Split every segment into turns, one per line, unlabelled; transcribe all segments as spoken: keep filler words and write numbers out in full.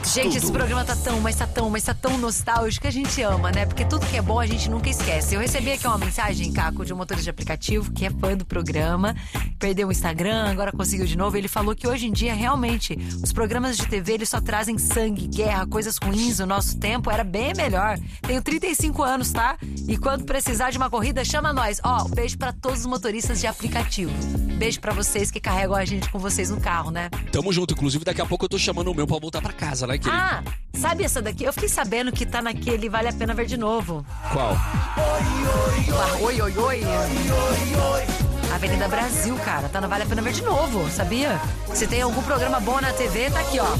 Gente, esse programa tá tão, mas tá tão, mas tá tão nostálgico que a gente ama, né? Porque tudo que é bom a gente nunca esquece. Eu recebi aqui uma mensagem, Caco, de um motorista de aplicativo que é fã do programa, perdeu o Instagram, agora conseguiu de novo. Ele falou que hoje em dia, realmente, os programas de T V, eles só trazem sangue, guerra, coisas ruins. O nosso tempo era bem melhor. Tenho trinta e cinco anos, tá? E quando precisar de uma corrida, chama nós. Ó, um beijo pra todos os motoristas de aplicativo. Beijo pra vocês que carregam a gente com vocês no carro, né?
Tamo junto. Inclusive, daqui a pouco eu tô chamando o meu pra voltar pra casa, né, querido?
Ah, sabe essa daqui? Eu fiquei sabendo que tá naquele Vale a Pena Ver de Novo.
Qual?
Oi, oi, oi. Avenida Brasil, cara. Tá no Vale a Pena Ver de Novo, sabia? Se tem algum programa bom na T V, tá aqui, ó.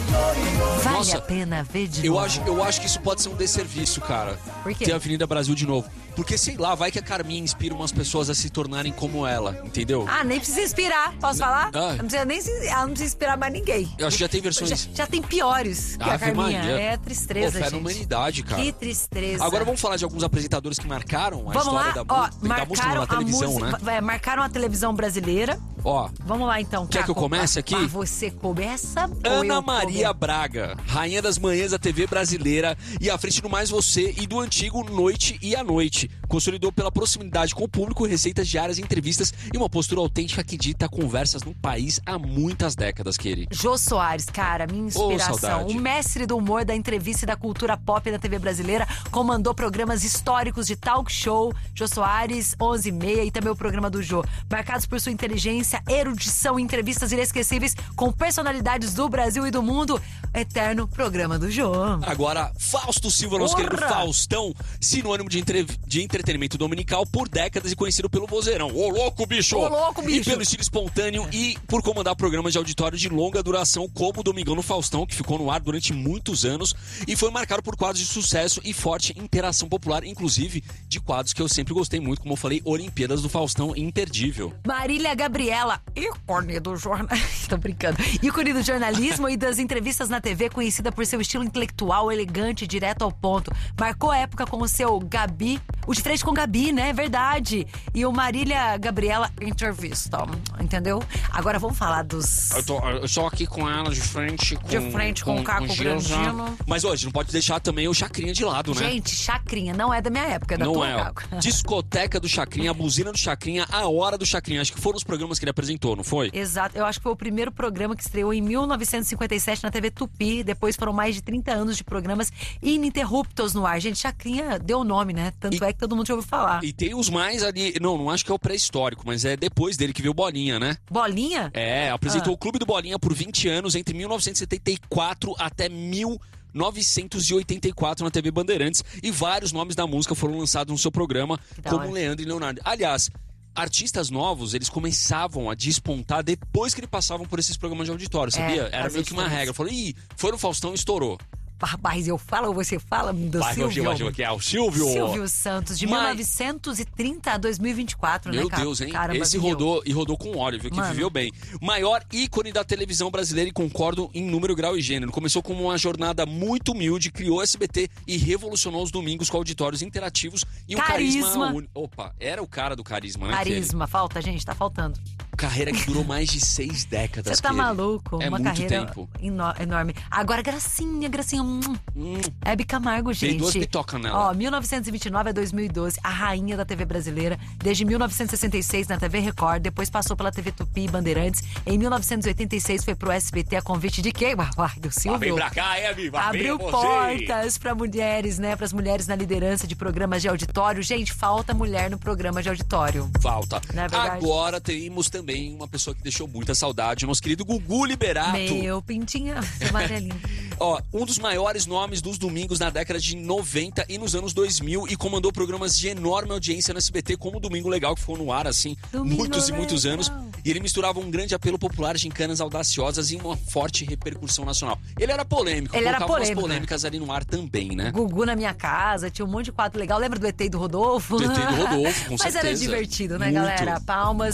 Vale
Nossa,
a pena ver de
eu
novo.
acho, eu acho que isso pode ser um desserviço, cara.
Por quê?
Ter a Avenida Brasil de novo. Porque, sei lá, vai que a Carminha inspira umas pessoas a se tornarem como ela, entendeu?
Ah, nem precisa inspirar. Posso falar?
Ah.
Não precisa nem, ela não precisa inspirar mais ninguém.
Eu acho que já tem versões...
Já, já tem piores que a
Ave
Carminha.
Maria.
É tristeza,
Pô, fé
gente.
na humanidade, cara.
Que tristeza.
Agora vamos falar de alguns apresentadores que marcaram a
Vamos
história
lá,
da,
ó,
da música,
marcaram
não, da
a
televisão,
música,
né?
é, marcaram a televisão brasileira.
Ó,
Vamos lá então,
Quer
Caco.
que eu comece aqui?
Ah, você começa ou
Ana
eu
Maria
começo?
Braga, rainha das manhãs da T V brasileira e à frente do Mais Você e do antigo Noite e à Noite. Consolidou pela proximidade com o público, receitas diárias, entrevistas e uma postura autêntica que dita conversas no país há muitas décadas, querido.
Jô Soares, cara, minha inspiração.
saudade.
O mestre do humor, da entrevista e da cultura pop na T V brasileira, comandou programas históricos de talk show, Jô Soares, onze e meia e também o programa do Jô. Marcados por sua inteligência, erudição e entrevistas inesquecíveis com personalidades do Brasil e do mundo. Eterno programa do Jô.
Agora, Fausto Silva, nosso
Porra!
querido Faustão, sinônimo de, entre... de entretenimento dominical por décadas e conhecido pelo vozeirão. Ô louco, bicho!
Ô, louco, bicho!
E pelo estilo espontâneo e por comandar programas de auditório de longa duração, como o Domingão no Faustão, que ficou no ar durante muitos anos e foi marcado por quadros de sucesso e forte interação popular, inclusive de quadros que eu sempre gostei muito, como eu falei, Olimpíadas do Faustão, imperdível.
Marília Gabriela, ícone do jornal. Tô brincando. Ícone do jornalismo e das entrevistas na T V, conhecida por seu estilo intelectual, elegante e direto ao ponto. Marcou a época com o seu Gabi, o de frente com Gabi, né? É verdade. E o Marília Gabriela entrevista, entendeu? Agora vamos falar dos...
Eu tô, eu tô aqui com ela de frente com...
De frente com o Caco
Gilza.
Grandino.
Mas hoje, não pode deixar também o Chacrinha de lado, né?
Gente, Chacrinha, não é da minha época, é da
Não
tua,
é, ó.
Caco.
Discoteca do Chacrinha, a buzina do Chacrinha, a hora do Chacrinha. Acho que foram os programas que ele apresentou, não foi?
Exato, eu acho que foi o primeiro programa que estreou em mil novecentos e cinquenta e sete na T V Tupi. Depois foram mais de trinta anos de programas ininterruptos no ar. Gente, Chacrinha deu o nome, né? Tanto
E-
é que todo mundo já ouviu falar.
E tem os mais ali... Não, não acho que é o pré-histórico, mas é depois dele que veio o Bolinha, né?
Bolinha?
É, apresentou
Ah.
o Clube do Bolinha por vinte anos, entre mil novecentos e setenta e quatro até mil novecentos e oitenta e quatro na T V Bandeirantes. E vários nomes da música foram lançados no seu programa,
Que da
como
hora.
Leandro e Leonardo. Aliás... Artistas novos, eles começavam a despontar depois que eles passavam por esses programas de auditório, sabia?
É,
Era
as
meio que uma
edições.
regra. Falou, ih, foi no Faustão e estourou.
Rapaz, eu falo ou você fala do
Vai,
Silvio?
imagina que é o Silvio.
Silvio Santos, de
Mas-
mil novecentos e trinta a dois mil e vinte e quatro,
Meu
né, cara?
Deus, hein?
Caramba,
Esse
viveu.
rodou e rodou com óleo, viu? Que
Mano.
viveu bem. Maior ícone da televisão brasileira e concordo em número, grau e gênero. Começou como uma jornada muito humilde, criou S B T e revolucionou os domingos com auditórios interativos e um carisma,
Carisma.
único. Opa, era o cara do carisma, né?
Carisma, falta, gente, tá faltando.
Kelly? Carreira que durou mais de seis décadas.
Você tá
Kelly.
maluco?
É
Uma
muito
carreira
tempo.
eno- enorme. Agora, Gracinha, Gracinha. Hum,
Hum,
Hebe Camargo, gente.
Tem duas pitocas nela.
Ó, mil novecentos e vinte e nove a dois mil e doze, a rainha da T V brasileira. Desde mil novecentos e sessenta e seis na T V Record, depois passou pela T V Tupi e Bandeirantes. Em mil novecentos e oitenta e seis foi pro S B T a convite de quem? Ai, do
Ah,
Silvio.
vem pra cá, Hebe, vai
Abriu
ver você.
portas pra mulheres, né? Pras mulheres na liderança de programas de auditório. Gente, falta mulher no programa de auditório.
Falta.
Não é verdade?
Agora temos também uma pessoa que deixou muita saudade, o nosso querido Gugu Liberato.
Meu pintinha, seu amarelinho.
Ó, um dos maiores nomes dos domingos na década de noventa e nos anos dois mil e comandou programas de enorme audiência no S B T, como o Domingo Legal, que ficou no ar, assim,
Domingo
muitos e muitos
Legal.
anos. E ele misturava um grande apelo popular, gincanas audaciosas e uma forte repercussão nacional. Ele era polêmico,
Ele era
colocava umas
polêmico,
polêmicas ali no ar também, né?
Gugu na minha casa, tinha um monte de quadro legal. Lembra do E T e do Rodolfo?
Do E T e do Rodolfo, com
Mas era
certeza.
divertido, né,
Muito.
galera? Palmas